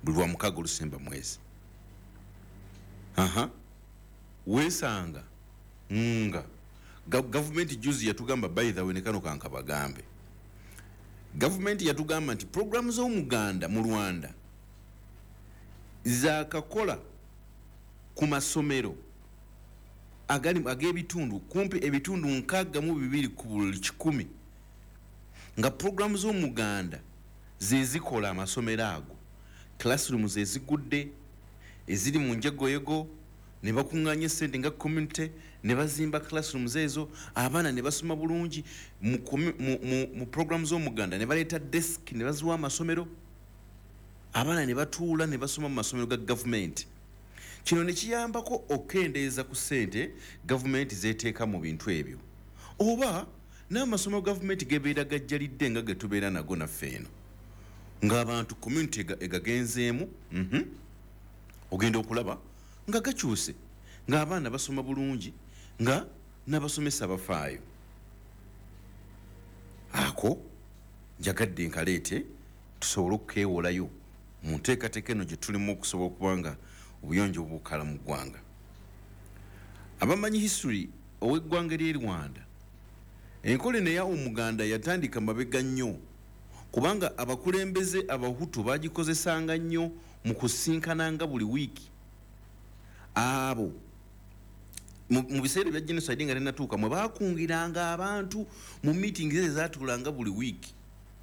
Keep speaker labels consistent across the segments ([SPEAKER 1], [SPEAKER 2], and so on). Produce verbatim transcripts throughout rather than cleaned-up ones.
[SPEAKER 1] buli lwa mukaaga olusemba mwezi. Aha wesanga nga government juzi yatugamba by the way nekano kanka bagambe government yatugamba nti program z'omuganda mu Rwanda zakakola ku masomero agali ag'ebitundu kumpi ebitundu nkaaga mu bibiri ku buli kikumi nga program z'omuganda zezikola amasomero ago classroom zezigudde eziri mu njegoyego ne bakunganya sente nga community ne bazimba classrooms ezo abaana ne basoma bulungi mu, mu, mu, mu programs z'omuganda ne baleeta desk ne baziwa amasomero abaana ne batuula ne basoma mu masomero ga government. Kino ne kiyambako okendeeza ku sente government zeteeka mu bintu ebyo oba n'amasomero government gebeera gajjalidde nga getubeera nago naffe eno ng'abantu community egagenzeemu mm -hmm. ogenda okulaba nga gakyuse ng'abaana basoma bulungi nga n'abasomesa bafaayo. Ako njagadde nkaleete tusobole okukeewolayo mu nteekateeka eno gye tulimu okusobola okuba nga obuyonjo bukala mu ggwanga. Abamanyi history ow'eggwanga ly'e Rwanda enkola eno eya omuganda yatandika mabega nnyo kubanga abakulembeze abahutu bagikozesanga nnyo mu kusinkananga buli wiiki abo mu biseera bya genocide nga tenatuuka mwe baakungiranga abantu mu meetings ezatuulanga buli wiiki.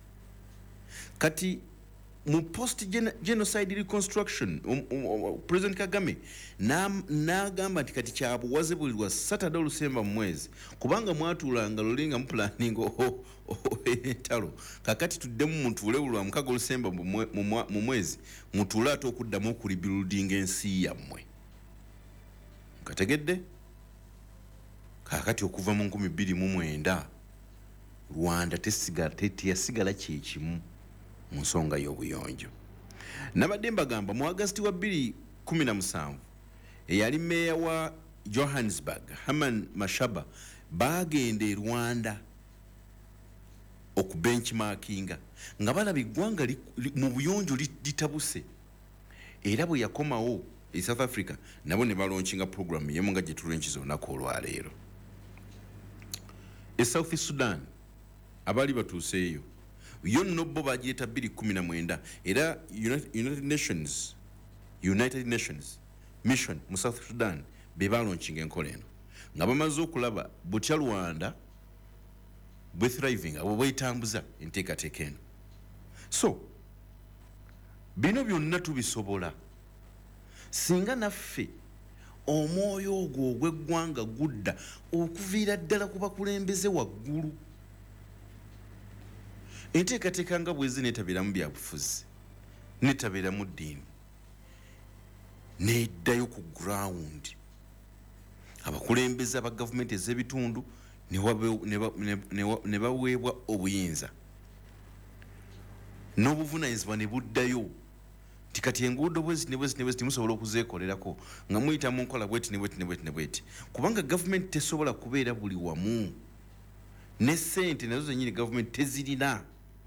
[SPEAKER 1] Kati mu post genocide reconstruction um, um, um, President Kagame n'agamba nti kati kyabuwaze buli lwa Saturday olusemba mu mwezi kubanga mwatuulanga lulinga mu planning entalo kakati tuddemu mutuule lwa mukaga olusemba mu mwezi mutuule ate okuddamu okulibuilding ensi yammwe. Kategedde kakati okuva mu nkumi bbiri mu mwenda Rwanda tesigala teyasigala kyekimu mu nsonga y'obuyonjo. Nabadde mbagamba mu August wa bbiri kumi na musanvu eyali meya wa Johannesburg Herman Mashaba bagenda e Rwanda okubenchmarkinga nga balaba eggwanga mu buyonjo litabuse era bwe yakomawo e South Africa nabo ne balaunchinga program yemu nga gye tulwenkiza olunaku olwaleero. E South Sudan abali batuuseeyo yo nno bo bagireeta bbiri kumi na mwenda era United Nations United Nations Mission mu South Sudan be balaunchinga enkola eno nga bamaze okulaba butya Rwanda bwe thriving abo bwetambuza enteekateeka eno. So bino byonna tubisobola singa naffe omwoyo ogwo ogw'eggwanga gudda okuviira ddala ku bakulembeze waggulu. Enteekateeka nga bwezi neetabeeramu byabufuzi neetabeeramu ddiini neddayo ku ground abakulembeze aba gavumenti ez'ebitundu ne baweebwa obuyinza n'obuvunaanyizibwa ne buddayo nti kati enguudo bwezi ne bwezi ne bwezi timusobola okuzeekolerako nga muyita mu nkola bweti ne bweti ne bweti ne bweti kubanga gavumenti tesobola kubeera buli wamu ne ssente nazo zennyini gavumenti tezirina.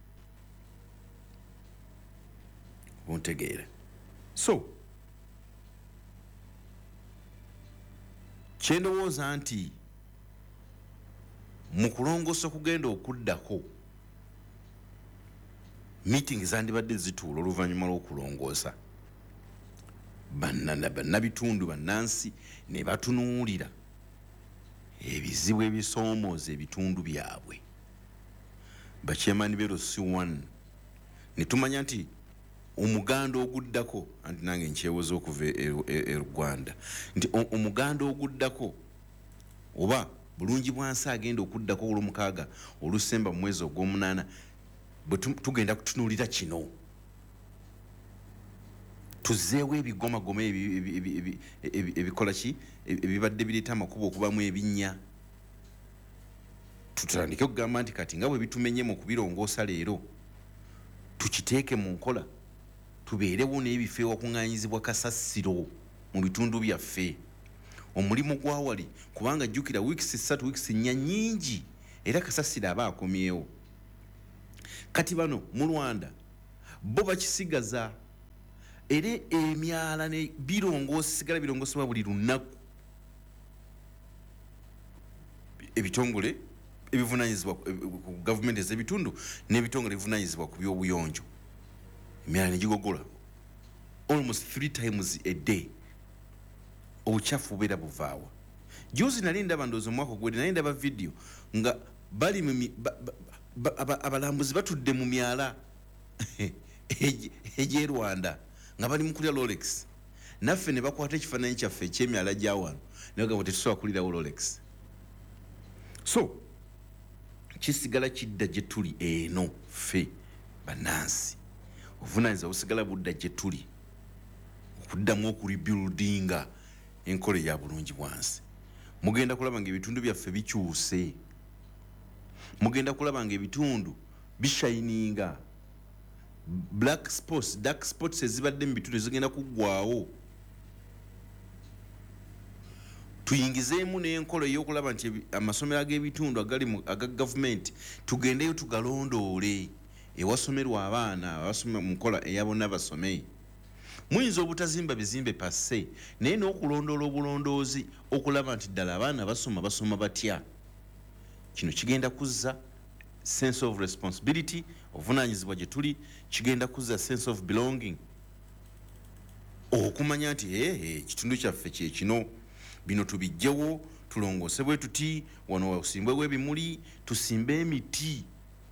[SPEAKER 1] Bontegeera. So kyendowooza nti mu kulongoosa kugenda okuddako meeting zandibadde zituula oluvannyuma lw'okulongoosa bannabitundu bannansi ne batunuulira ebizibu ebisoomooza ebitundu byabwe bakyemani bero si one ne tumanya nti omuganda oguddako anti nange nkyewoza okuva e Rwanda nti omuganda oguddako oba bulungi bwansi agenda okuddako olw'omukaaga olusemba mu mwezi ogw'omunaana bwe tugenda kutunuulira kino tuzeewo ebigomagoma ebikola ki ebibadde bireeta amakubo okubamu ebinnya tutandike okugamba nti kati nga bwe bitumenye mu kubirongoosa leero tukiteeke mu nkola tubeerewo n'ebifo ewakuŋŋaanyizibwa kasasiro mu bitundu byaffe omulimu gwawali kubanga jjukira wiikisi ssatu wiikisi nnya nnyingi era kasasiro aba akomyewo. Kati bano mu Rwanda bo bakisigaza ere emyala ne birongo sigala birongosebwa buli lunaku ebitongole ebivunanyizibwa ku government ez'ebitundu n'ebitongole ebivunanyizibwa ku by'obuyonjo emyala ne gigogola almost three times a day obuchafu bubeera buvaawa juzi nali ndaba ndowooza omwaka ogwedde nali ndaba video nga bali abalambuzi batudde mu myala egy'e Rwanda nga bali mu kulya Rolex naffe ne bakwata ekifaananyi kyaffe eky'emyala gya wano ne bagamba tetusobola kulirawo Rolex so kisigala kidda gye tuli eno ffe bannansi obuvunaanyizibwa busigala budda gye tuli okuddamu okurebuildinga enkola eya bulungi bwansi mugenda kulaba ng'ebitundu byaffe bikyuse mugenda kulaba ng'ebitundu bishayininga black spots dark spots ezibadde mu bitundu zigenda kuggwaawo tuyingizeemu n'enkola ey'okulaba nti amasomero ag'ebitundu agali aga gavumenti tugendeyo tugalondoole ewasomerwa abaana abasoma mu nkola eya bonna basome muyinza obutazimba bizimbe passe naye n'okulondoola obulondoozi okulaba nti ddala abaana basoma basoma batya kino kigenda kuzza sense of responsibility obuvunaanyizibwa gye tuli kigenda kuzza sense of belonging okumanya nti ee ekitundu kyaffe kye kino bino tubijjewo tulongoose bwe tuti wano wasimbwewo ebimuli tusimbe emiti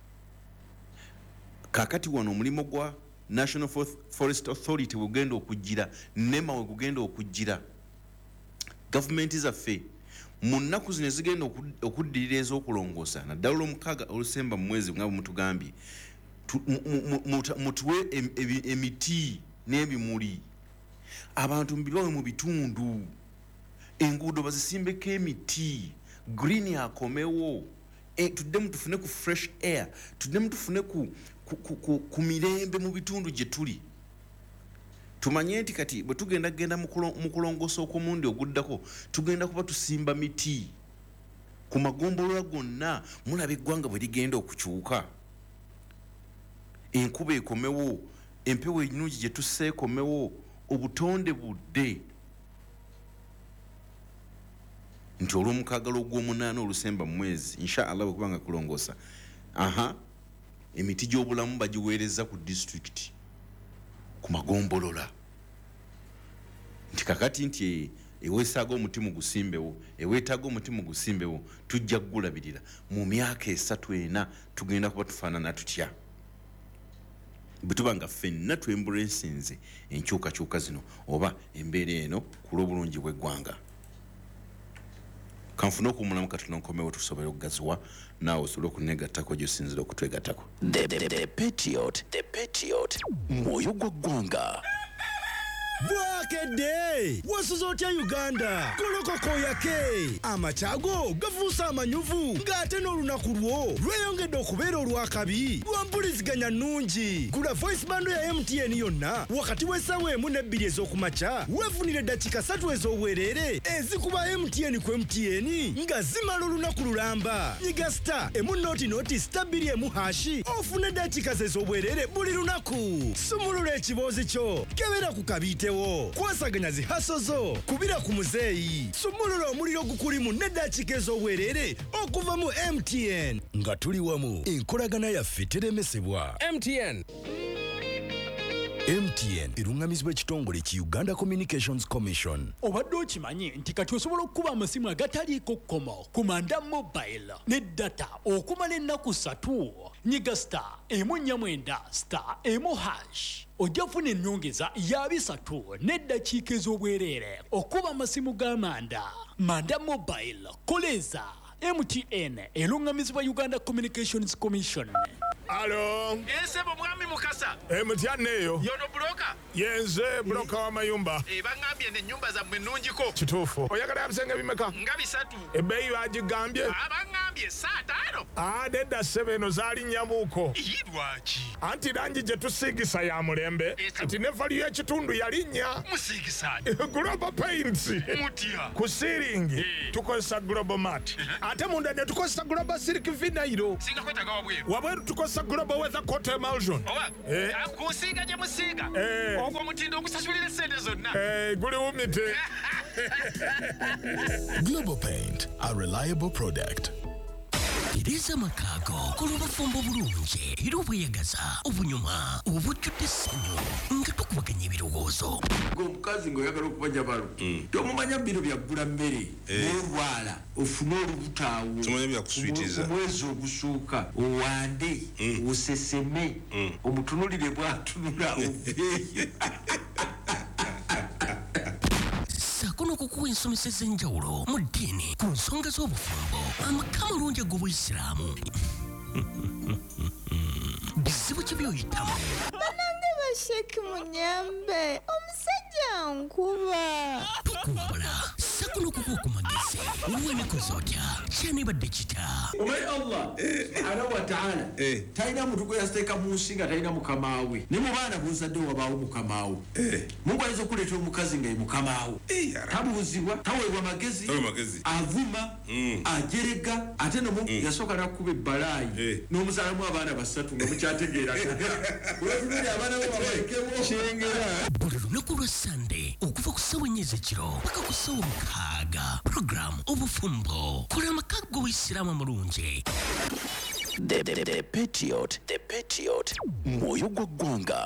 [SPEAKER 1] kakati wano omulimu gwa National Forest Authority gugenda okujjira nema we gugenda okujjira gavumenti zaffe mu nnaku zino zigenda okuddirira ez'okulongoosa naddala olw'omukaaga olusemba mu mwezi nga bwe mutugambye mutuwe emiti n'ebimuli abantu mbibawe mu bitundu enguudo bazisimbeko emiti green akomewo e, tuddemu tufune ku fresh air tuddemu tufune ku, ku, ku, ku, ku mirembe mu bitundu gye tuli tumanye nti kati bwe tugenda genda mu kulongoosa okw'omundi oguddako tugenda kuba tusimba miti ku magombolola gonna mulaba eggwanga bwe ligenda okukyuka enkuba ekomewo empewo ennungi gye tussa ekomewo obutonde budde nti olw'omukaaga ogw'omunaana olusemba mu mwezi inshallah bwe kubanga kulongoosa aha emiti gy'obulamu bagiweereza ku district ku magombolola nti kakati nti eweesaaga omuti mu gusimbewo eweetaaga omuti mu gusimbewo tujja kugulabirira mu myaka esatu ena tugenda kuba tufaanana tutya bwe tuba nga ffenna twembulensinze enkyukakyuka zino oba embeera eno ku lw'obulungi bw'eggwanga kanfuna okumulamu katonda nkomewo tusobole okugaziwa naawe osobole okunegattako gy'osinzira okutwegattako
[SPEAKER 2] The, the, the Patriot, the Patriot, mwoyo gwa ggwanga.
[SPEAKER 3] Bwakedde wasuza otya Uganda kolokoko yake amachago gafuusa amanyuvu ng'ate n'olunaku lwo lweyongedde okubeera olwakabi lwampuliziganya nnungi gula voice bando ya M T N yonna wakati w'essaawa emu n'ebbiri ez'okumakya weefunire eddakiika ssatu ez'obwereere ezikuba M T N ku M T N nga zimala olunaku lulamba nyiga star emu nooti nooti star bbiri emu hashi ofune eddakiika ze ez'obwereere buli lunaku sumulula ekiboozi kyo kebera ku kabiite kwasaganya zihaso zo kubira ku muzeeyi sumulula omuliro gukulimu n'eddakiika ez'obwereere okuva mu M T N nga tuli wamu enkolagana yaffe teremesebwa.
[SPEAKER 4] M T N
[SPEAKER 3] M T N erungamizibwa ekitongole ki Uganda Communications Commission.
[SPEAKER 5] Obadde okimanyi nti kati osobola okukuba amasimu agataliiko kkomo ku Manda Mobile ne data okumala ennaku ssatu nyiga star emu nnya mwenda star emu hash ojja kufuna ennyongeza ya bisatu n'eddakiika ez'obwereere okuba amasimu ga Manda. Manda Mobile koleza M T N erungamizibwa Uganda Communications Commission.
[SPEAKER 6] Alo.
[SPEAKER 7] Ensebo mwami Mukasa.
[SPEAKER 6] M T N eyo.
[SPEAKER 7] Yono broka.
[SPEAKER 6] Yenze broka wa mayumba.
[SPEAKER 7] E bangambye ne nyumba za mwenunjiko.
[SPEAKER 6] Kituufu. Oyagala abisenge bimeka?
[SPEAKER 7] Nga bisatu.
[SPEAKER 6] Ebbeeyi bagigambye.
[SPEAKER 7] Abangambye saa taano.
[SPEAKER 6] Ah, dedda ssebo eno zaali nnyabuuko.
[SPEAKER 7] Lwaki?
[SPEAKER 6] Anti langi gye tusiigisa ya mulembe. Anti ne valiyo y'ekitundu yalinnya.
[SPEAKER 7] Musiigisaani.
[SPEAKER 6] Global Paints.
[SPEAKER 7] Mutya.
[SPEAKER 6] Ku siiringi tukozesa Global Mat. Ate munda ne tukozesa Global Silk Vinyl.
[SPEAKER 7] Singa kwetaaga wabweru.
[SPEAKER 6] Wabweru tukozesa kozesa global weather coat emulsion
[SPEAKER 7] Eh. Kusiga je musiga.
[SPEAKER 6] Eh.
[SPEAKER 7] Ogwo mutindo okusasulira sente zonna.
[SPEAKER 6] Eh, guli umite.
[SPEAKER 2] Global Paint, a reliable product. Iriza makago kulubafumbo bulungi era obweyagaza obunyuma obujjudde essanyu nga tukubaganya ebirowoozo
[SPEAKER 4] omukazi ng'oyagala okubanja balo tomumanya bino byaggula mmere n'olwala ofune olubutaawo omwezi ogusooka owande oseseme omutunulire bwatunula oveeyo
[SPEAKER 2] saako n'okukuwa ensomesa ez'enjawulo mu ddiini ku nsonga z'obufumbo amaka amalungi ag'obuyisiraamu bizibu ki by'oyitamu
[SPEAKER 8] banange basheki munyambe omusajja nkuba
[SPEAKER 2] tukuwabula saako n'okukuwa ku magezi wenekoze otya kyanibadde kita
[SPEAKER 4] omanyi allah subhanahu wa taala talina muntu gwe yasiteeka mu nsi nga talina mukamaawe ne mu baana b'ozadde wabaawo mukamaawe mungu ayinza okuleeta omukazi nga ye mukamaawe tabuuzibwa taweebwa magezi avuma ajerega ate nomu yasooka n'akuba ebbalaayi n'omuzaalamu abaana basatu nga mukyategeeraga olwatululi abaana be babalekebo kyengera
[SPEAKER 2] buli lunaku lwa sande okuva ku ssawa ennya ez'ekiro paka ku ssawa mukaaga program obufumbo kola amaka g'obuyisiraamu amulungi
[SPEAKER 9] The, the, the Patriot, the Patriot, moyo gwa ggwanga.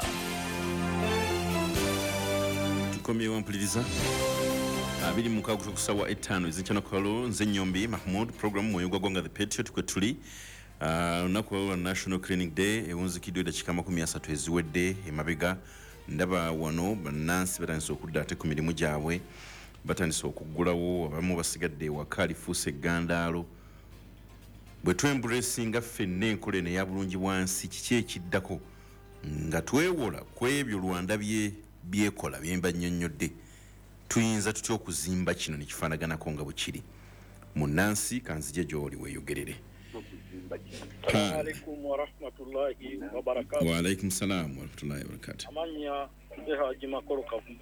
[SPEAKER 1] Tukomyewo mpuliriza abiri mu mukaaga okusawa etaano ezenkyanakalo nze Nyombi Mahmoud program moyo gwa ggwanga the Patriot kwe tuli olunaku lwa National Cleaning Day ewunzikiddwa eddakiika makumi asatu eziwedde emabega ndaba wano bannansi batandise okudda ate ku mirimu gyabwe batandise okuggulawo abamu basigadde ewaka alifuuse eggandaalo bwe twembulesinga ffenna enkola eno eya bulungi bwansi kiki ekiddako nga twewola ku ebyo Rwanda bye byekola byemba nnyonnyodde tuyinza tutya okuzimba kino ne kifaanaganako nga bwe kiri munnansi kanzije gy'oli weeyogerere.
[SPEAKER 10] Alaikum wa rahmatullahi wa barakatuh.
[SPEAKER 1] Wa alaikum salam wa rahmatullahi wa barakatuh.
[SPEAKER 10] Amanya Haji Makoro Kavu.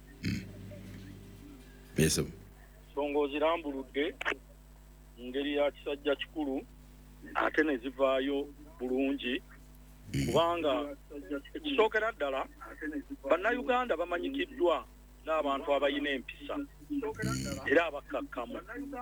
[SPEAKER 1] Yes.
[SPEAKER 10] Songo zirambuludde ngeri ya kisajja kikulu ate ne zivaayo bulungi kubanga ekisookera ddala bannayuganda bamanyikiddwa n'abantu abayina empisa era abakakkamu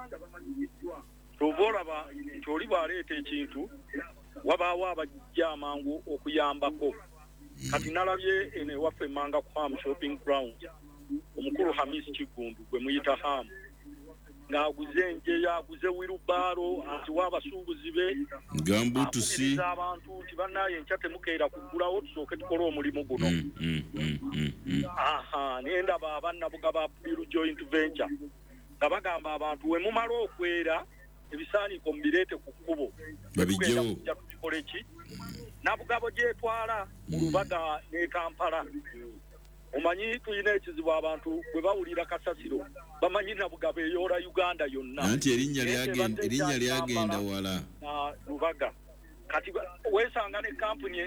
[SPEAKER 10] tobolaba nti oli bw'aleeta ekintu wabaawo abajja amangu okuyambako kati nalabye eno ewaffe Manga Farm shopping ground omukulu Hamisi Kigundu gwe muyita Hamu ng'aguze enjeya aguze wirubaaro ati w'abasuubuzi be
[SPEAKER 1] gambutusi
[SPEAKER 10] abantu nti bannaye enkya temukeera kuggulawo tusooke tukole omulimu guno aha nendaba abannabuga ba Biru Joint Venture nga bagamba abantu we mumala okwera ebisaaniiko mubireete ku kkubo
[SPEAKER 1] babijjewo
[SPEAKER 10] tukole ki nabugabo gyetwala mu Lubaga ne Kampala omanyi tulina ekizibu abantu bwe bawulira kasasiro bamanyi nabugabo eyoola Uganda yonna
[SPEAKER 1] anti erinnya lyagenda erinnya lyagenda wala
[SPEAKER 10] na Lubaga kati weesanga ne kampuni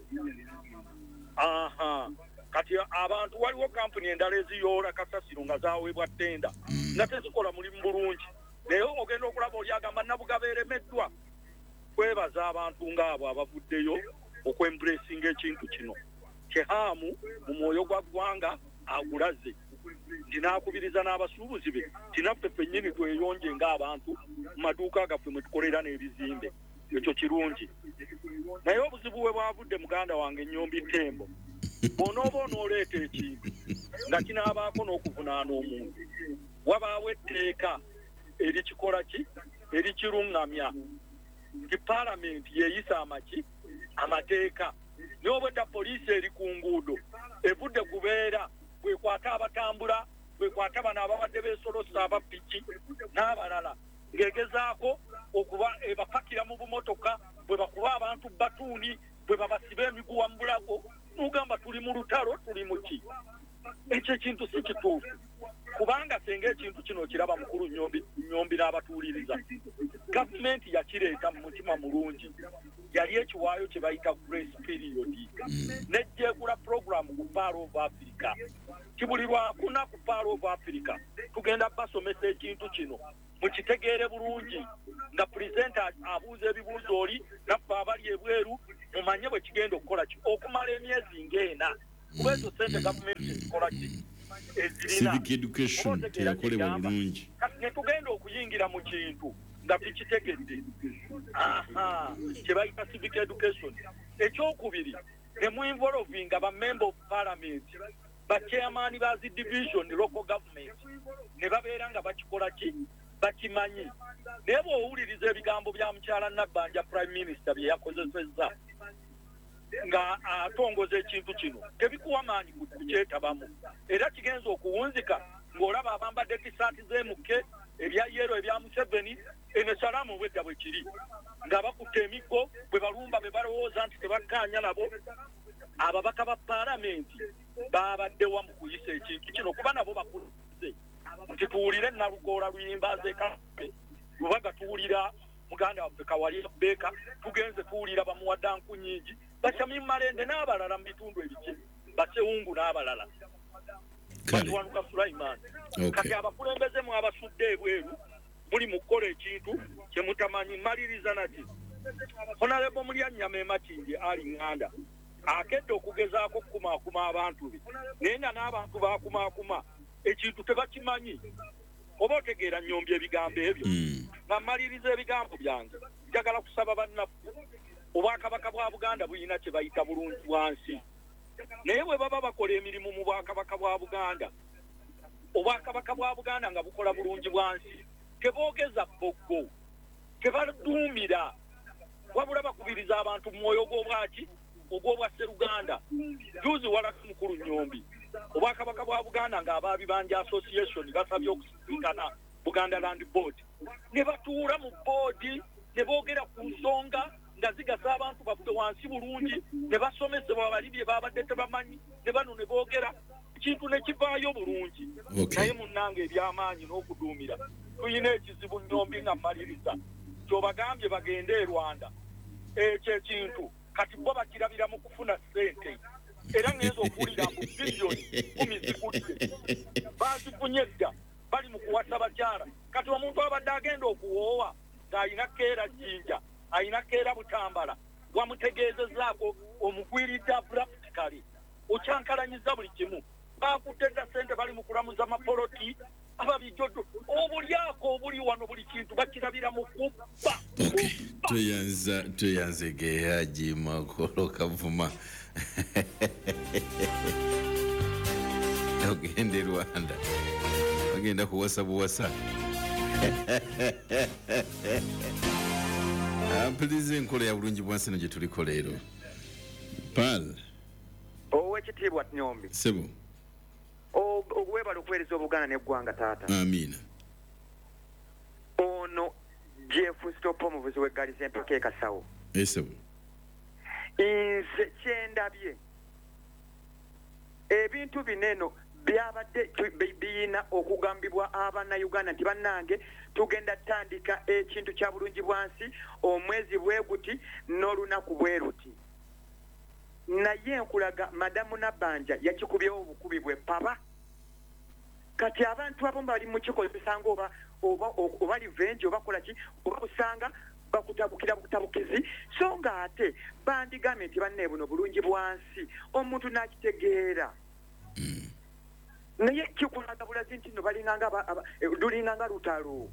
[SPEAKER 10] aha kati abantu waliwo kampuni endala eziyoola kasasiro nga zaweebwa ttenda nga tezikola mulimu bulungi naye ogenda okulaba oli agamba nabugabo eremeddwa kwebaza abantu ng'abo abavuddeyo okwembulesinga ekintu kino Kehamu mu mwoyo gwa ggwanga agulaze tinakubiriza n'abasuubuzi be tinaffe ffennyini tweyonje ng'abantu mu maduuka gaffe mwe tukolera n'ebizimbe ekyo kirungi naye obuzibu bwe bwavudde muganda wange Nyombi Tembo bw'onooba onooleeta ekintu nga kinaabaako n'okuvunaana omuntu wabaawo etteeka erikikola ki erikiruŋŋamya nti paalamenti yeeyisa amaki amateeka naye obwedda poliisi eri ku nguudo evudde kubeera bwekwata abatambula bwekwata bano ababadde beesolosa abapiki n'abalala ng'egezaako okuba ebapakira mu bumotoka bwe bakuba abantu batuuni bwe babasiba emiguwa mu bulago n'ugamba tuli mu lutalo tuli mu ki ekyo ekintu si kituufu kubanga senga ekintu kino kiraba mukulu Nyombi Nyombi n'abatuuliriza gavumenti yakireeta mu mutima mulungi yali ekiwaayo kye bayita grace period nejjeegula programu ku Power of Africa kibuli lwakuna ku Power of Africa tugenda basomesa ekintu kino mukitegeere bulungi nga presenter abuuza ebibuuzo oli naffe abali ebweru mumanye bwe kigenda okukola ki okumala emyezi ng'ena kuba ezo sente gavumenti ezikola ki
[SPEAKER 1] civic education teyakolebwa bulungi
[SPEAKER 10] kati ne tugenda okuyingira mu kintu nga tukitegedde aha kye bayita civic education ekyokubiri ne mu involvinga ba member of parliament ba chairman ba zi division local government ne babeera nga bakikola ki bakimanyi naye bw'owuliriza ebigambo bya mukyala Nabbanja prime minister bye yakozesezza nga atongoza ekintu kino tebikuwa maanyi kukyetabamu era kigenza okuwunzika ng'olaba abambadde tisaati z'emuke ebya yero ebya Museveni eno salaamu bwedda bwe kiri nga bakutte emiggo bwe balumba be balowooza nti tebakkaanya nabo ababaka ba paalamenti baabadde wamu kuyisa ekintu kino kuba nabo bakulize nti tuwulire Nalugoola Luyimbaze Kape lubaga tuwulira muganda waffe Kawalya Beeka tugenze tuwulira bamuwaddanku nnyingi Bachami Malende n'abalala mu bitundu ebiki Basewungu n'abalala Batuwanuka Sulaiman kati abakulembeze mu abasudde ebweru muli mu kukola ekintu kye mutamanyi maliriza nati Honorable Mulyanyama Emakindi ali Nganda akedde okugezaako kukumaakuma abantu be naye nga n'abantu baakumaakuma ekintu tebakimanyi oba otegeera nnyombi ebigambo ebyo nga maliriza ebigambo byange njagala kusaba bannaffe obwakabaka bwa Buganda buyina kye bayita bulungi bwansi naye bwe baba bakola emirimu mu bwakabaka bwa Buganda obwakabaka bwa Buganda nga bukola bulungi bwansi teboogeza boggo tebaduumira wabula bakubiriza abantu mu mwoyo gw'obwaki ogw'obwa Sseruganda juzi walako mukulu Nnyombi obwakabaka bwa Buganda nga abaabibanja association basabye okusikana Buganda Land Board ne batuula mu boodi ne boogera ku nsonga nga zigasa abantu baffe wansi bulungi ne basomesebwa bali bye baabadde tebamanyi ne bano ne boogera kintu ne kivaayo bulungi naye munnange ebyamaanyi n'okuduumira tuyina ekizibu Nnyombi nga maliriza kyobagambye bagende e Rwanda ekyo ekintu kati bo bakirabira mu kufuna ssente era ngenza okuwulira mbu biliyoni kumi zikutte bazifunye dda bali mu kuwasa bakyala kati omuntu abadde agenda okuwoowa ng'alina keera jjinja alina keera Butambala wamutegeezezaako omugwiridde practically okyankalanyiza buli kimu bakutte dda ssente bali mu kulamuza mapoloti ababijjoddo obulyako obuli wano buli kintu bakirabira mu kubba
[SPEAKER 1] tuyanza tuyanzegeya Makolo Kavuma ogende Rwanda bagenda kuwasa buwasa ampiliza enkola ya bulungi bwansi no gye tuliko leero Pal
[SPEAKER 11] owekitiibwa Nnyombi
[SPEAKER 1] sebo
[SPEAKER 11] ogwebala okuweereza Obuganda n'eggwanga taata
[SPEAKER 1] amiina
[SPEAKER 11] ono Jeff Stop omuvuzi w'eggaali z'empaka e Kasawo
[SPEAKER 1] esebo
[SPEAKER 11] nze kyendabye ebintu bineno byabadde biyina okugambibwa Abannayuganda nti bannange tugenda tandika ekintu kya bulungi bwansi omwezi bwe guti n'olunaku bwe ruti naye nkulaga Madamu Nabbanja yakikubyewo obukubi bwe papa kati abantu abamu bali mu kikozesa ng'oba oba oba revenge oba kola ki oba usanga bakutabukira bukutabukizi so nga ate bandigambye nti banne buno bulungi bwansi omuntu n'akitegeera naye kikulaga bulazi nti no balinganga lulinganga lutalo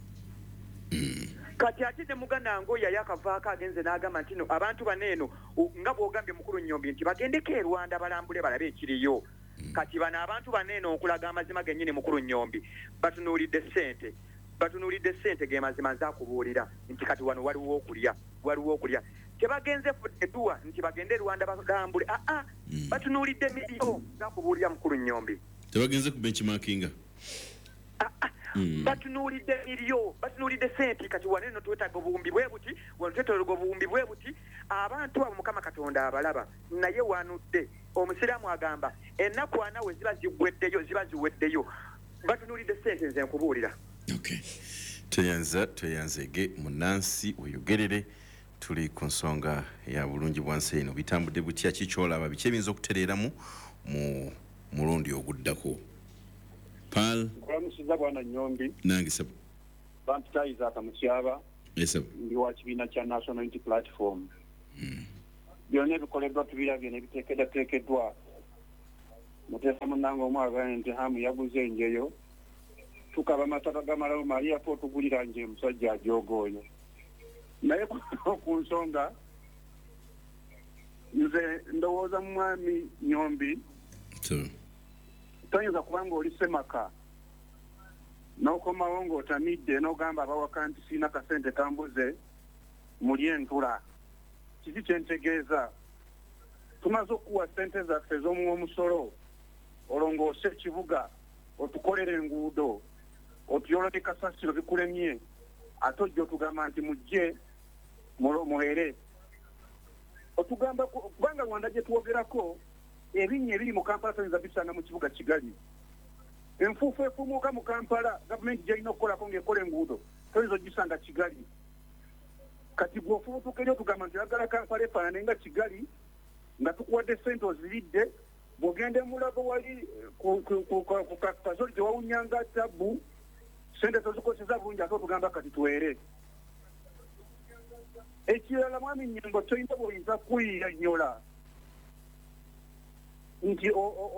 [SPEAKER 11] kati ate ne muganda ngo yali akavaako agenze n'agamba nti no abantu baneeno nga bw'ogambye mukulu Nnyombi nti bagendeko e Rwanda balambule balabe ekiriyo kati bano abantu baneeno okulaga amazima gennyini mukulu Nnyombi batunuulidde ssente batunuulidde ssente ge mazima nzaakubuulira nti kati wano waliwo okulya waliwo okulya tebagenze edduwa nti bagende e Rwanda balambule aa batunuulidde miliyo nzaakubuulira mukulu Nnyombi
[SPEAKER 1] tebagenze ku benchmarkinga
[SPEAKER 11] batunuulidde miliyo batunuulidde sente kati waneno twetaaga obuwumbi bwe buti wano twetologa obuwumbi bwe buti abantu abo Mukama Katonda abalaba naye wanudde omusiraamu agamba ennaku ana we ziba ziggweddeyo ziba ziweddeyo batunuulidde sente nze nkubuulira
[SPEAKER 1] tweyanza tweyanzege munansi oyogerere tuli ku nsonga ya bulungi bwansi eno bitambudde butya kikyolaba biki ebiyinza okutereeramu mu mulundi oguddako Pal
[SPEAKER 12] Kwamusiza bwana Nnyombi
[SPEAKER 1] nange sebo
[SPEAKER 12] bampitizer akamukyaba
[SPEAKER 1] yes
[SPEAKER 12] ndi wa kibiina kya National Unity Platform byonna ebikoleddwa tubirabye nebiteekeddwateekeddwa muteesa munnange omwagane nti hamu yaguze enjeyo tukaba amasaka gamalawo Maria po tugulira nje musajja ajogoonye naye ku nsonga nze ndowooza mu mwami Nyombi toyinza kubanga oli semaka n'okomawo ng'otamidde n'ogamba abawaka nti siina kasente kambuze muli entula kiki kyentegeeza tumaze okuwa ssente zaffe ez'omuwa omusolo olongoose ekibuga otukolera enguudo otuyoleke kasasiro bikulemye ate ojja otugamba nti mujje muhere otugamba kubanga Rwanda gye twogerako ebinnya ebiri mu Kampala toyinza bisanga mu kibuga Kigali enfuufu efumuuka mu Kampala gavumenti gy'erina okukolako ng'ekola enguudo toyinza ogisanga Kigali kati bw'ofubutuka eri otugamba nti oyagala Kampala efaanane nga Kigali nga tukuwadde ssente oziridde bw'ogenda emulago wali ku kazoli gye wawunyanga tabbu ssente tozikozesa bulungi ate otugamba kati twere ekirala mwami Nnyingo toyinza bw'oyinza kuyiyanyola nti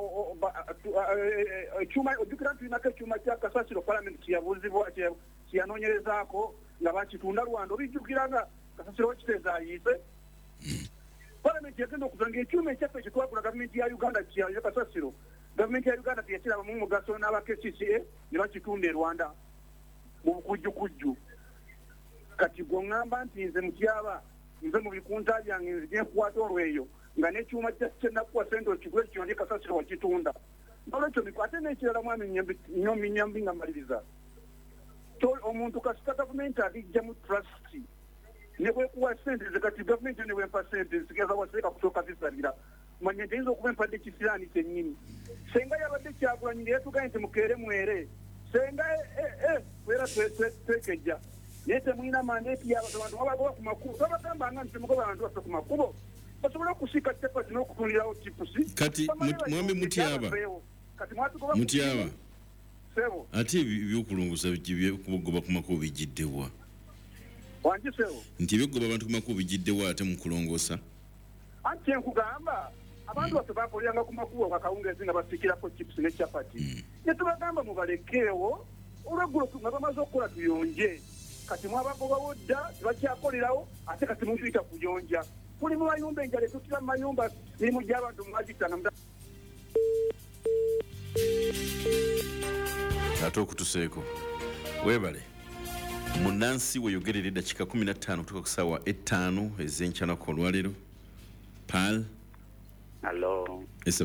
[SPEAKER 12] ekyuma ojjukira tulinako ekyuma kya kasasiro palamenti kyeyabuuzibwa kyeyanoonyerezaako nga bakitunda Rwanda obijjukira nga kasasiro wekiteeza ayiise palamenti yagenda okuzanga ekyuma ekyaffe kyetwagula gavumenti ya Uganda kyayo kasasiro gavumenti ya Uganda teyakirabamu mugaso n'aba-K C C A ne bakitunda e Rwanda mu bukujjukujju kati gwoŋŋamba nti nze mutyaba nze mu bikunta byange nzije nkukwata olweyo nga n'ekyuma kyenakuwa ssente okigule kyonye kasasiro wakitunda nolwekyo mikwate n'ekirala mwami Nyombi Nyombi nga maliriza omuntu kasita gavumenti abijja mu trust ne bwekuwa ssente ze kati gavumenti ne bwempa ssente nsigeza waseeka kusooka zisabira manye nti yinza okuba empadde kisiraani kyennyini senga yabadde Kyagulanyi naye tugaye nti mukeere mwere senga era twekejja naye temulina mandeeti y'abantu babagoba ku makubo babagambanga nti temugoba abantu baffe ku makubo basobole okusiika cepati n'okutundirawo tipusi
[SPEAKER 1] kati mwami Mutyaba Mutyaba ate ebyokulongosa byekugoba ku makubo bijjiddewa
[SPEAKER 12] wangi sebo
[SPEAKER 1] nti ebyokugoba abantu ku makubo bijjiddewa ate mu kulongosa
[SPEAKER 12] anti nkugamba abantu baffe bakoliranga ku makubo kakawungezi nga basiikirako chipusi ne capati ne tubagamba mubalekeewo olweggulo nga bamaze okukola tuyonje kati mwabagobawo dda tebakyakolerawo ate kati mutuyita kuyonja tuli mu mayumba enjala etutira mu mayumba mirimu gy'abantu mwagitanga
[SPEAKER 1] ate okutuseeko weebale munansi weyogerera eddakiika kumi na ttaano kutuuka ku ssaawa ettaano ez'enkyanako olwaleero pal
[SPEAKER 13] Hello.
[SPEAKER 1] Yes, sir.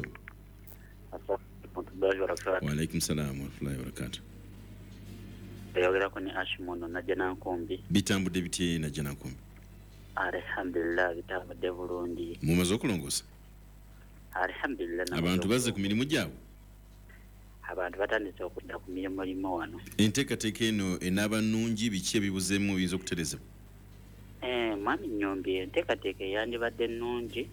[SPEAKER 13] Walaikum
[SPEAKER 1] salam wa rahmatullahi wa barakatuh.
[SPEAKER 13] Yogera kuni Ashmono na jana nkombi.
[SPEAKER 1] Bitambudde bitye na jana nkombi.
[SPEAKER 13] Alhamdulillah bitambudde bulungi.
[SPEAKER 1] Mumaze okulongosa.
[SPEAKER 13] Alhamdulillah.
[SPEAKER 1] Abantu bazze ku mirimu gyabwe.
[SPEAKER 13] Abantu batandise okudda ku mirimu limo wano.
[SPEAKER 1] Enteekateeka eno enaaba nnungi biki ebibuzeemu biyinza okuterezebwa?
[SPEAKER 13] Eh, mwami Nyombi enteekateeka yandibadde nnungi.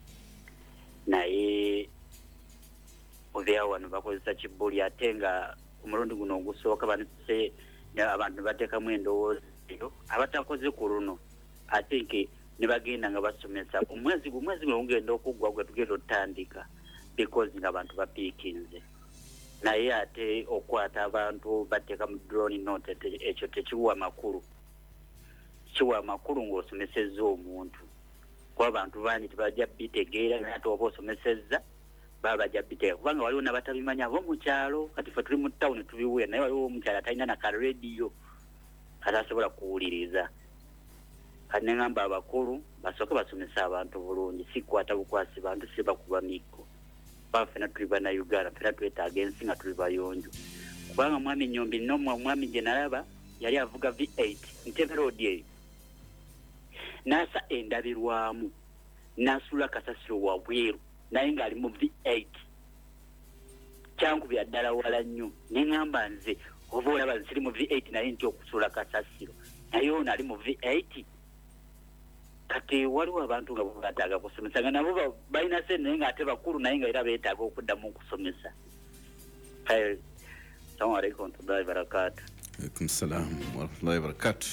[SPEAKER 13] Naye ovya wano bakozesa kibuli ate nga omulundi guno ogusooka banse abantu bateekamu endowooza eyo abatakoze ku luno ate nke ne bagenda nga basomesa omwezi omwezi guno gugenda okuggwa gwe tugenda otandika because nga abantu bapiikinze naye ate okwata abantu bateeka mu drone note ekyo tekiwa makulu kiwa makulu ng'osomesezza omuntu kuba abantu bangi tebajja bitegeera naye ate oba osomesezza baba bajja bitegeera kubanga waliwo n'abatabimanya abo mu kyalo kati ffe tuli mu tawuni tubiwuya naye waliwo omukyalo atalina na ka rediyo atasobola kuwuliriza kati ne ngamba abakulu basooke basomesa abantu bulungi si kukwata bukwasi bantu si bakuba mikko kuba ffena tuli bannayuganda ffena twetaaga ensi nga tuli bayonjo kubanga mwami Nyombi nomwe mwami gye nalaba yali avuga V eight Ntebe road eyo nasa endabirwamu nasula kasasiro wabweru naye ng'ali mu V eight kyankubira ddala wala nnyo ne ŋŋamba nze oba olaba nsiri mu V eight naye nti okusula kasasiro naye ono ali mu V eight kati waliwo abantu nga bataaga kusomesa nga nabo balina sente naye ng'ate bakulu naye nga era beetaaga okuddamu okusomesa. Assalamu alaikum warahmatullahi wabarakatuh.
[SPEAKER 1] Alaikum salam wa rahmatullahi wa barakatuh.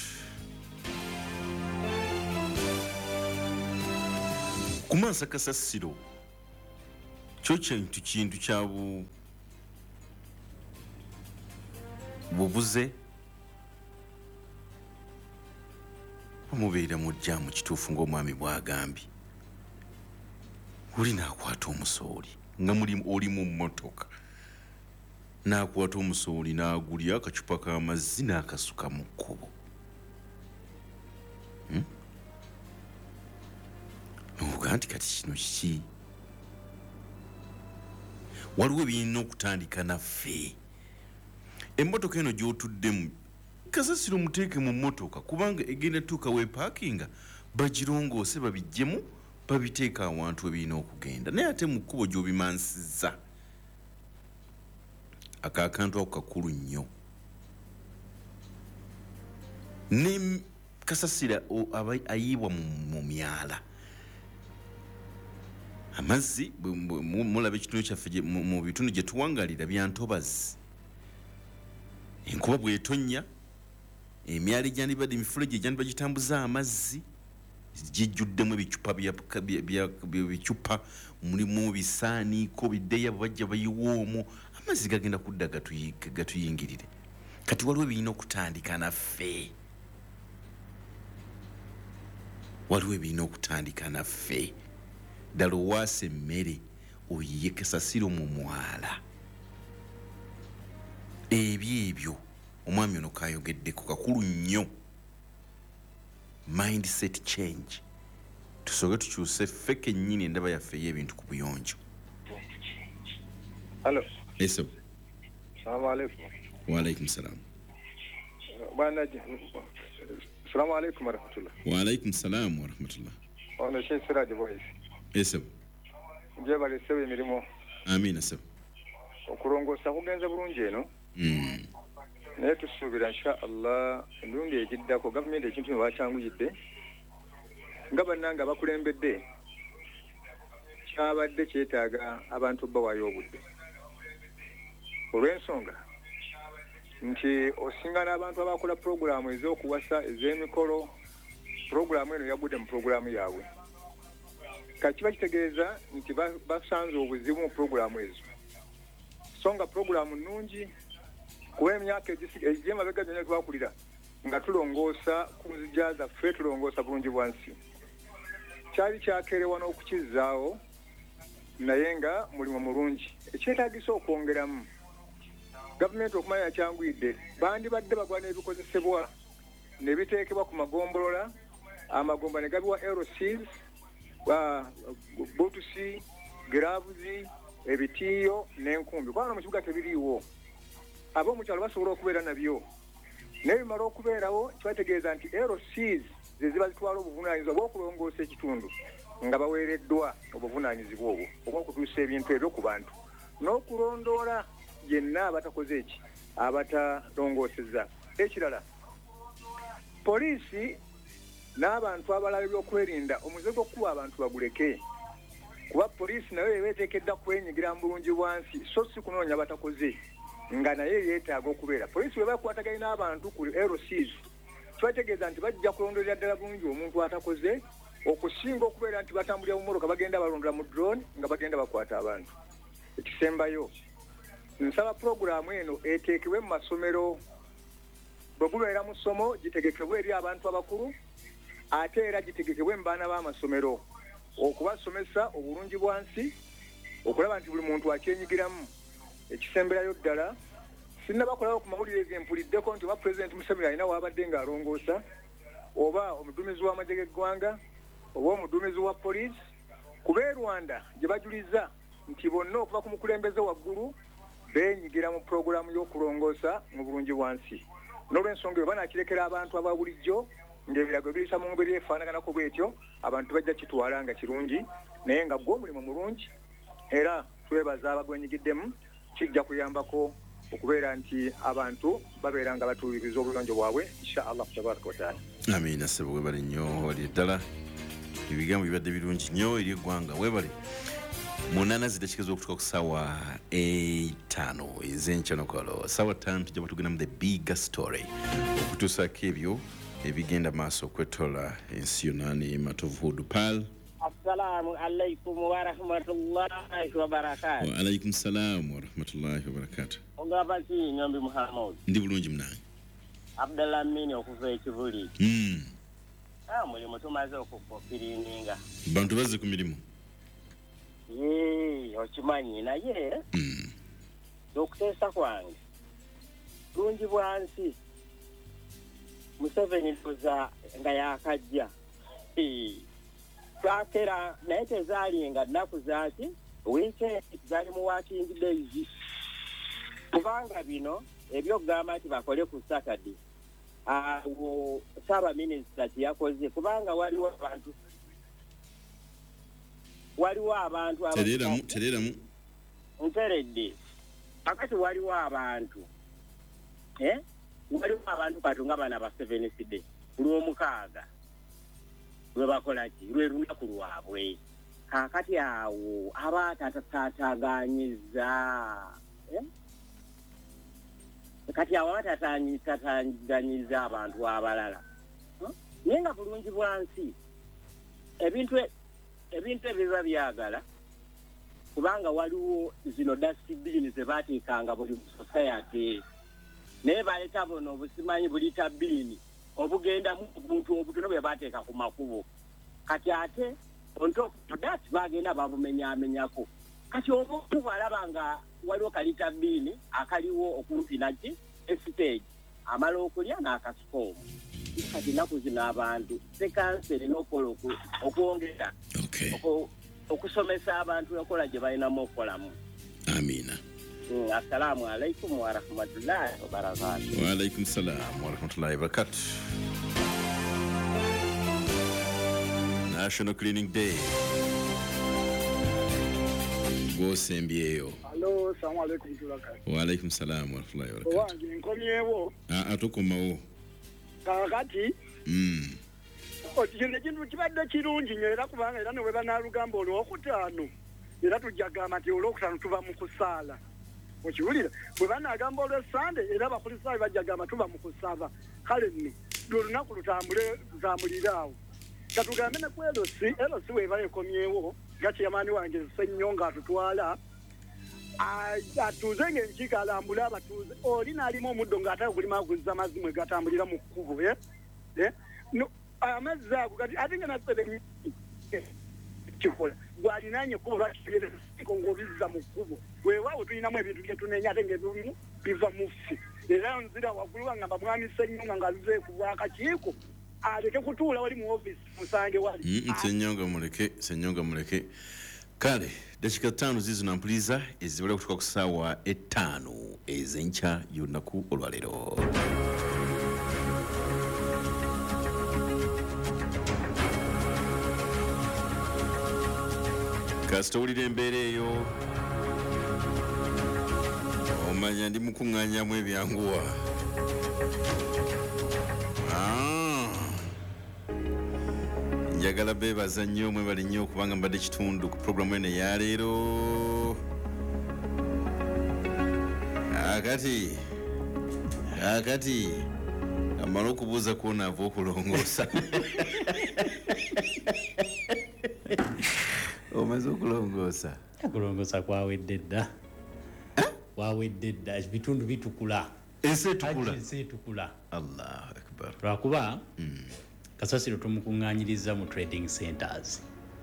[SPEAKER 1] Kumansa kasasiro kyo kintu kintu kyabu bubuze omubeera mujja mu kituufu ng'omwami bw'agambye oli naakwata omusooli nga muli oli mu mmotoka naakwata omusooli n'agulya akacupa k'amazzi n'akasuka mu kkubo hmm? novuga nti kati kino kiki waliwo ebirina okutandika naffe emmotoka eno gy'otuddemu kasasiro muteeke mu mmotoka kubanga egenda tuuka weepaakinga bagirongoose babiggyemu babiteeka awantu ebirina okugenda naye ate mu kkubo gy'obimansizza akakantu ako kakulu nnyo ne kasasira aba ayiibwa mu myala amazzi mulaba ekitundu kyaffe mu bitundu gye tuwangalira bya ntobazi enkuba bw'etonnya emyala egyandibadde emifulejje egyandiba gitambuza amazzi gijjuddemu ebicupa bicupa mulimu bisaaniiko biddeya bwebajja bayiwa omwo amazzi gagenda kudda gatuyingirire kati waliwo ebirina okutandika naffe waliwo ebirina okutandika naffe ddala owaasa emmere oyiye kasasiro mu mwala ebyo ebyo omwami ono kayogeddeko kakulu nnyo mindset change tusoboke tukyuse ffe kennyini endaba yaffe ey'ebintu ku buyonjo.
[SPEAKER 14] Hello.
[SPEAKER 1] Yes, sir.
[SPEAKER 14] Assalamu alaikum.
[SPEAKER 1] Wa alaikum salam.
[SPEAKER 14] Bwana Assalamu alaikum wa rahmatullah.
[SPEAKER 1] Wa alaikum salam wa rahmatullah.
[SPEAKER 14] Ono Sheikh Siraj Boys.
[SPEAKER 1] Yes, sir.
[SPEAKER 14] Nje bali sewe emirimo.
[SPEAKER 1] Amina, sir.
[SPEAKER 14] Okurongosa kugenza bulungi eno.
[SPEAKER 1] Mm.
[SPEAKER 14] Naye tusuubira insha Allah emirundi egiddako gavumenti ekintu ne bakyanguyidde nga bannanga bakulembedde kyabadde kyetaaga abantu bawaayo obudde olw'ensonga nti osinga n'abantu abakola puroguramu ez'okuwasa ez'emikolo puroguramu eno yagudde mu puroguramu yaabwe kati kiba kitegeeza nti basanze obuzibu mu puroguramu ezo so nga puroguramu nnungi kuba emyaka egy'emabega gyonna twakulira nga tulongoosa ku nzija zaffe tulongoosa bulungi bwansi kyali kyakeerewa n'okukizaawo naye nga mulimu mulungi ekyetaagisa okwongeramu gavumenti okumanya yakyanguyidde bandibadde bagwa n'ebikozesebwa ne biteekebwa ku magombolola amagomba ne gabiwa aeroseals butusi giravuzi ebitiiyo n'enkumbi kubanga mu kibuga tebiriiwo ab'omukyalo basobola okubeera nabyo naye bimala okubeerawo kibategeeza nti aeroseals ze ziba zitwala obuvunaanyizibwa bw'okulongoosa ekitundu nga baweereddwa obuvunaanyizibwa obwo obw'okutuusa ebintu ebyo ku bantu n'okulondoola yenna abatakoze eki abatalongoosezza ekirala poliisi n'abantu abalala ebyokwerinda omuze gw'okuba abantu baguleke kuba poliisi nayo yebeeteekedda kwenyigira mu bulungi bwansi so si kunoonya batakoze nga naye yeetaaga okubeera poliisi bwe bakwataganye n'abantu ku aeroseals kibategeeza nti bajja kulondolera ddala bulungi omuntu atakoze okusinga okubeera nti batambulira mu mmotoka bagenda balondola mu drone nga bagenda bakwata abantu ekisembayo nsaba puroguramu eno eteekebwe mu masomero bwe gubeera mu ssomo gitegekebwe eri abantu abakulu ate era gitegekebwe mu baana b'amasomero okubasomesa obulungi bwansi okulaba nti buli muntu akyenyigiramu ekisemberayo ddala sinna bakolawo ku mawulire gempuliddeko nti oba pulezidenti Museveni alina waabadde ng'alongoosa oba omuduumizi w'amagye g'eggwanga oba omuduumizi wa poliisi kuba e Rwanda gye bajuliza nti bonna okuva ku mukulembeze waggulu beenyigira mu puroguramu y'okulongoosa mu bulungi bwansi n'olw'ensonga eyo banaakirekera abantu aba bulijjo ng'ebirago ebiyisa mu ngeri efaanaganako bw'etyo abantu bajja kitwala nga kirungi naye nga gw'omulimu mulungi era twebaza abagwenyigiddemu kijja kuyambako okubeera nti abantu babeera nga batuuliriza obuyonjo bwabwe insha Allah tabaraka wa taala.
[SPEAKER 1] Amina sebo webale nnyo wali ddala ebigambo bibadde birungi nnyo eri eggwanga webale munana zidakikizwa okutuka ku sawa etaano ez'enkya nokolo sawa ttaano tujja batugenda mu the bigger story okutuusako ebyo ebigenda maaso okwetola ensi yonna ne matovuhudu pal.
[SPEAKER 15] Assalamu alaikum wa rahmatullahi wa barakatuh.
[SPEAKER 1] Wa alaikum salam wa rahmatullahi wa barakatuh.
[SPEAKER 15] Ogabaki Nyombi Muhammad.
[SPEAKER 1] Ndi bulungi mnange.
[SPEAKER 15] Abdallah Amini okuva ekivuli.
[SPEAKER 1] Mm.
[SPEAKER 15] Ah, mulimu tumaze okukopirininga.
[SPEAKER 1] Bantu bazze ku mirimu.
[SPEAKER 15] Yee, okimanyi naye.
[SPEAKER 1] Mm.
[SPEAKER 15] Okuteesa kwange. Bulungi bwansi. Museveni tuza nga yakajja. Twakera naye tezalinga nnaku zaaki weekend zali mu working days kubanga bino ebyokugamba nti bakole ku Saturday awo saba minisita yakoze kubanga waliwo abantu waliwo abantu
[SPEAKER 1] tereramu tereramu
[SPEAKER 15] nteredde akati waliwo abantu eh waliwo abantu katunga bana ba seven side lw'omukaaga lwe bakola ki lwe lunaku lwabwe kakati awo abatatataganyiza eh? kati awo abatatataganyiza abantu abalala huh? Naye nga bulungi bwansi ebintu ebintu ebiba byagala kubanga waliwo zino dustbin zebateekanga buli society naye baleeta buno obusimanyi buli tabbiini obugenda mu buntu obutono bwe bateeka ku makubo kati ate on top of that bagenda babumenyamenyako kati omuntu bwalaba nga waliwo kalita bbini akaliwo okumpi naki estage amala okulya n'akasikomu kati naku zino abantu sekanseri n'okola okwongera okusomesa abantu okola gye balinamu okukolamu.
[SPEAKER 1] Amina.
[SPEAKER 15] Mm, assalamu alaikum wa rahmatullahi wa barakatuh.
[SPEAKER 1] Wa alaikum salam wa rahmatullahi wa barakatuh. National Cleaning Day. Go sembieyo.
[SPEAKER 12] Hello, assalamu alaikum tulaka.
[SPEAKER 1] Wa alaikum salam wa rahmatullahi wa barakatuh.
[SPEAKER 12] Wangi nkomyewo.
[SPEAKER 1] Ah atokomawo.
[SPEAKER 12] Kakati.
[SPEAKER 1] Mm.
[SPEAKER 12] Okigende kintu kibadde kirungi nnyo era kubanga era ne bwe banaalugamba olwokutaano era tujjagamba nti olwokutaano tuba mu kusaala. Okiwulira bwe banaagamba olw'essande era abakulisaayo bajjagamba tuba mu kusaba kale nno lwolunaku lutambule tutambulire awo katugambe ne ku erosi erosi weeba ekomyewo nga kyamaani wange ssennyo ng'atutwala atuuze ng'enkiiko alambule abatuuze oli n'alimu omuddo ng'ataka kulima aguzza amazzi mwe gatambulira mu kkubo amazzi ago kati ate nga nasebe kikola gwalinaanye ekkubo lwakiko ng'obizza mu kkubo weewaawo tulinamu ebintu bye tunenya ate ng'ebimu biva mu ffe era nzira waggulu wangamba mwami Ssennyonga ng'aluze ku bwakakiiko aleke kutuula wali mu office musange wali
[SPEAKER 1] Ssennyonga muleke Ssennyonga muleke kale dakika ttaano zizo nampuliza ezibale kutuka ku ssaawa ettaano ez'enkya y'olunaku olwaleero. kasita owulira embeera eyo omanya ndi mukuŋŋaanyamu ebyanguwa. njagala beebaza nnyo mwebale nnyo okubanga mbadde kitundu ku puroguramu eno eyaleero. akati akati amala okubuuza kuonaava okulongoosa omaze okulongoosa.
[SPEAKER 5] Okulongoosa kwawedde dda wawedde dda ebitundu bitukula
[SPEAKER 1] ensi etukula
[SPEAKER 5] ensi etukula.
[SPEAKER 1] Allahu akbar.
[SPEAKER 5] lwakuba kasasiro tumukuŋŋaanyiriza mu trading centers.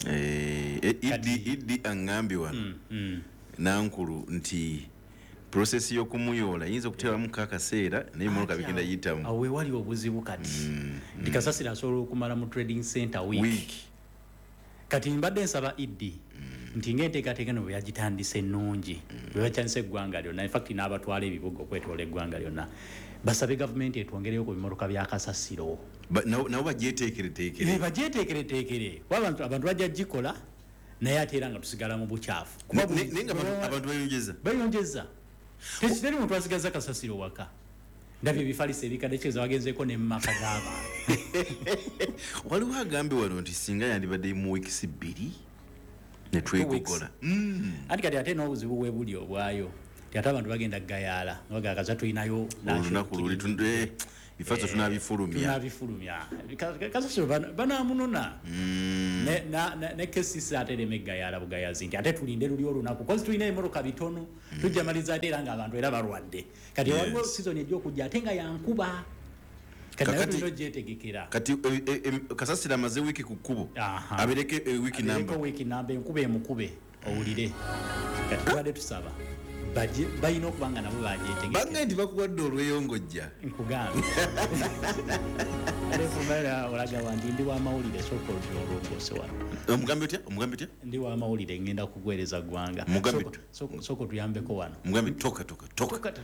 [SPEAKER 1] Idi aŋŋambye wano nankulu nti process y'okumuyoola yinza okuteeramu akaseera naye emmotoka bigenda yitamu.
[SPEAKER 5] awo wewali obuzibu kati nti kasasiro asobola okumala mu trading center week. kati mbadde nsaba Idi nti ng'enteekateeka no bwe yagitandise ennungi bwe bakyandisa eggwanga lyonna infact n'abatwala ebibuga okwetoola eggwanga lyonna basabe gavumenti etwongereyo ku bimotoka bya kasasiro
[SPEAKER 1] nabo bagyeteekereteekere
[SPEAKER 5] bagyeteekereteekere abantu abantu bajja gikola naye ate era nga tusigala mu bukyafu
[SPEAKER 1] naye nga abantu bayonjeza
[SPEAKER 5] bayonjeza tekiteri muntu asigaza kasasiro waka ndabye ebifalisa ebikadde kyeza wagenzeeko ne mumaka z'abantu.
[SPEAKER 1] waliwo agambe wano nti singa yandibadde mu wiikisi bbiri netwegogola
[SPEAKER 5] ati kati ate n'obuzibu bwe buli obwayo ate abantu bagenda gayala nogagaza tulinayo
[SPEAKER 1] olunaku luli tunde bifaso tunabifulumya
[SPEAKER 5] tunabifulumya kasasiro banamunona ne na ne kesisi ate le megayala bugayazi nti ate tulinde luli olunaku kozi tulina emoroka bitono tujamaliza ate nga abantu era balwadde kati waliwo season ejjo kujja ate nga yankuba kati no jetegekera kati kasasira maze wiki ku kubo abireke wiki namba wiki namba enkube emukube owulire kati wade tusaba baje bayino kubanga nabo bajetegekera banga ndi bakuwadde olweyongojja nkugamba ale kubera olaga wandi ndi wa mawulire soko olongose wano
[SPEAKER 1] omugambi otya omugambi otya
[SPEAKER 5] ndi wa mawulire ngenda kugwereza gwanga
[SPEAKER 1] mugambi
[SPEAKER 5] soko soko tuyambeko wano
[SPEAKER 1] mugambi toka toka toka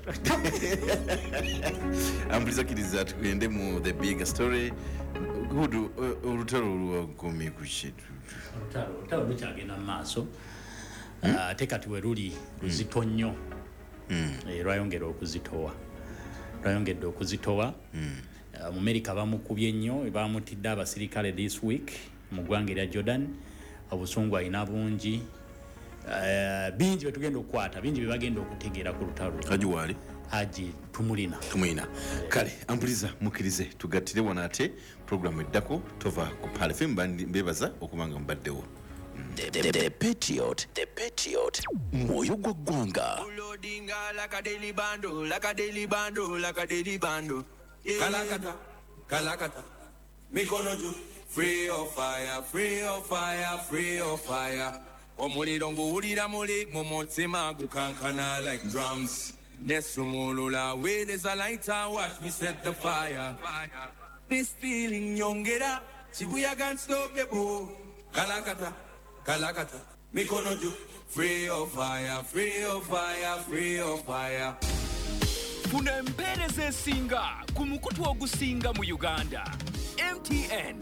[SPEAKER 1] ambuliza kiriza tugende mu the big story gudu urutaro rwagomye kushitu
[SPEAKER 5] urutaro urutaro rucyagenda maso tekati weruli ruzito nnyo lwayongera okuzitowa lwayongedde okuzitowa mu America bamukubye nnyo bamutidde abasirikale this week mu ggwanga erya Jordan obusungu ayina bungi bingi betugenda okukwata bingi bebagenda okutegeera ku lutalo
[SPEAKER 1] haji wali
[SPEAKER 5] haji tumulina
[SPEAKER 1] tumulina kale ampuliza mukirize tugattire wano ate programu eddako tova ku Pale F M bebaza okubanga mbaddewo
[SPEAKER 9] The, the, the Patriot, the Patriot, moyo gwa gwanga.
[SPEAKER 16] Ulodinga like a daily bando, like a daily bando, like a daily bando. Yeah. Kalakata, kalakata, mikono juu, free of fire, free of fire, free of fire. Omuliro nguwulira muli mumutima gukankana like drums. Nesumulula where there's a lighter, watch me set the fire. This feeling yongera, chibuya can't stop the boo. Kalakata. Kalakata, mikono juu, free of fire, free of fire, free of fire.
[SPEAKER 17] Funa empereza esinga ku mukutu ogusinga mu Uganda. M T N.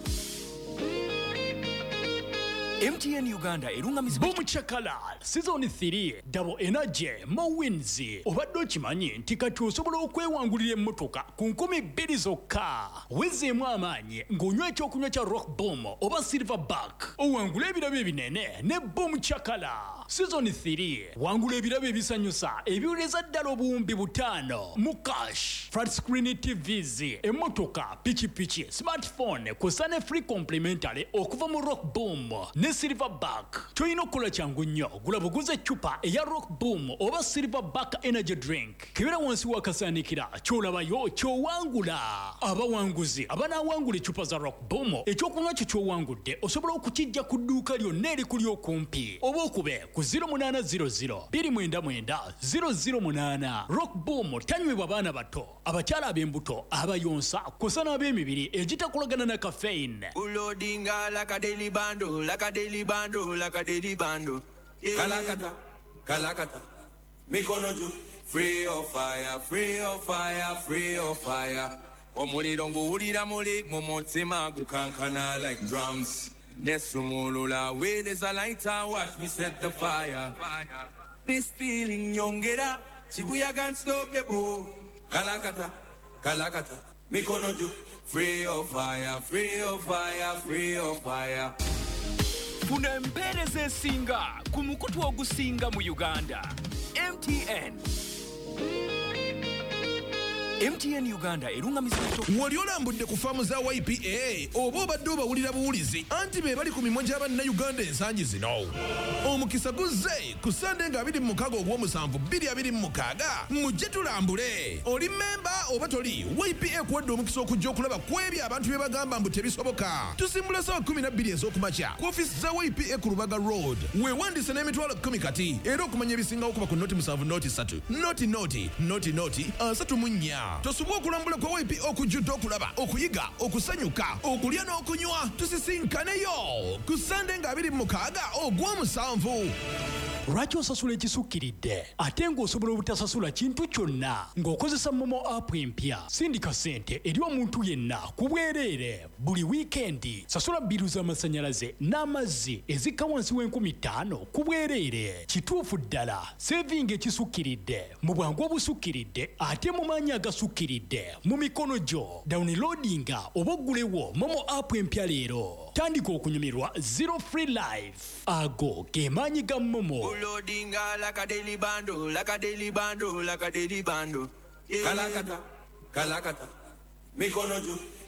[SPEAKER 17] M T N Uganda erungamizibwa
[SPEAKER 5] Boom Chakala season three double energy mo wins obadde okimanyi nti kati osobola okwewangulira emmotoka ku nkumi bbiri zokka wezeemu amaanyi ng'onywa ekyokunywa kya Rock Boom oba Silverback owangula ebirabo ebinene ne Boom Chakala season three wangula ebirabo ebisanyusa ebiwuleza ddala obuwumbi butaano mu cash flat screen T Vs emmotoka pichipichi smartphone kusa ne free complimentary okuva mu Rock Boom ne Silverback. Choino kula changu nnyo gula buguze chupa eya Rock Boom oba Silverback energy drink. Kibera wansi wakasanikira cholabayo chowangula. Abawanguzi abana wangule chupa za Rock Boom ekyokunywa kyo kyowangudde osobola okukijja ku dduuka lyonna erikuli okumpi oba okube ku zero munana zero zero two nine nine zero zero munana. Rock Boom tanywebwa baana bato abakyala ab'embuto abayonsa kusa n'ab'emibiri egitakolagana na caffeine.
[SPEAKER 16] Ulodinga like a daily bando, like a daily bando, like a daily bando. Yeah. Kalakata, kalakata, mikono juu, free of fire, free of fire, free of fire. Omuliro nguwulira muli mumutima gukankana like drums. Nesumulula where there's a lighter, watch me set the fire. This feeling yongera, chibuya can't stop the boo. Kalakata, kalakata, mikono juu, free of fire, free of fire, free of fire.
[SPEAKER 17] Funa empereza esinga ku mukutu ogusinga mu Uganda. M T N. M T N Uganda erungamizibwa
[SPEAKER 18] wali olambudde ku faamu za Y P A oba obadde obawulira buwulizi anti be bali ku mimwa gy'Abannayuganda ensangi zino omukisa guzze ku Sande nga abiri mu mukaaga ogw'omusanvu bbiri abiri mu mukaaga mujje tulambule oli memba oba toli Y P A kuwadde omukisa okujja okulaba ku ebyo abantu bye bagamba mbu tebisoboka tusimbula ssaawa kumi na bbiri ez'okumakya ku ofiisi za Y P A ku Lubaga Road weewandise n'emitwalo kkumi kati era okumanya ebisingawo kuba ku noti musanvu noti ssatu noti noti noti noti asatu mu nnya tosubwa okulambula kwa Y P A okujjudde okulaba okuyiga okusanyuka okulya n'okunywa tusisinkanayo ku Sande nga abiri mu mukaaga ogw'omusanvu.
[SPEAKER 5] Lwaki osasula ekisukkiridde ate ng'osobola obutasasula kintu kyonna ng'okozesa momo app empya sindika ssente eri omuntu yenna ku bwereere buli wiikendi sasula bbiru z'amasannyalaze n'amazzi ezikka wansi w'enkumi ttaano ku bwereere kituufu ddala sevinga ekisukkiridde mu bwangu obusukkiridde ate mu maanyi agasukkiridde mu mikono gyo downloadinga oba oggulewo momo app empya leero. tandika okunyumirwa zero free life ago ge maanyi ga momo
[SPEAKER 16] Loadinga like a daily bando, like a daily bando, like a daily bando. Kalakata, kalakata, mikono juu.